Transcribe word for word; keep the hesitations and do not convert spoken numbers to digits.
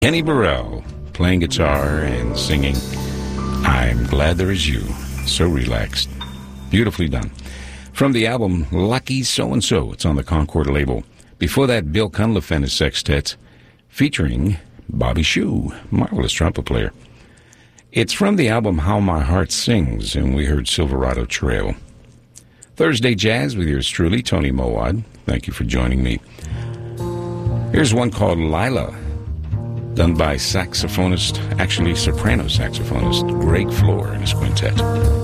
Kenny Burrell playing guitar and singing I'm Glad There Is You. So relaxed. Beautifully done. From the album Lucky So-and-So. It's on the Concord label. Before that, Bill Cunliffe and his sextet featuring Bobby Shew, marvelous trumpet player. It's from the album How My Heart Sings, and we heard Silverado Trail. Thursday Jazz with yours truly, Tony Mowad. Thank you for joining me. Here's one called Lila, done by saxophonist, actually soprano saxophonist, Greg Floor and his quintet.